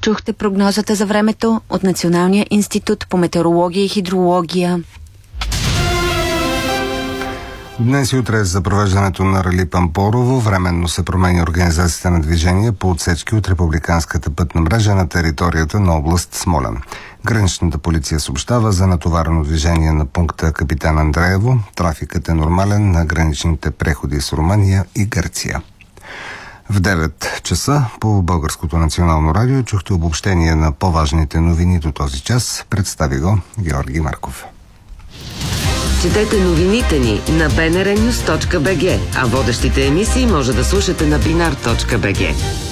Чухте прогнозата за времето от Националния институт по метеорология и хидрология. Днес и утре за провеждането на рали Пампорово временно се променя организацията на движение по отсечки от републиканската пътна мрежа на територията на област Смолян. Граничната полиция съобщава за натоварено движение на пункта Капитан Андреево. Трафикът е нормален на граничните преходи с Румъния и Гърция. В 9 часа по Българското национално радио чухте обобщение на по-важните новини до този час. Представи го Георги Марков. Четете новините ни на bnrnews.bg, а водещите емисии може да слушате на binar.bg.